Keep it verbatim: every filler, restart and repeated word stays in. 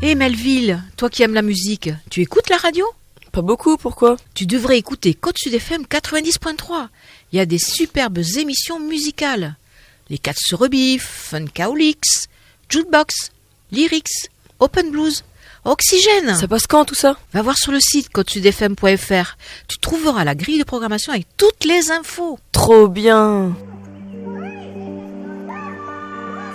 Hé hey Melville, toi qui aimes la musique, tu écoutes la radio ? Pas beaucoup, pourquoi ? Tu devrais écouter Côte Sud F M quatre-vingt-dix point trois. Il y a des superbes émissions musicales. Les Cats se rebiffent, Funkaholics, Jukebox, Lyrics, Open Blues, Oxygène. Ça passe quand tout ça ? Va voir sur le site côte sud f m point f r. Tu trouveras la grille de programmation avec toutes les infos. Trop bien !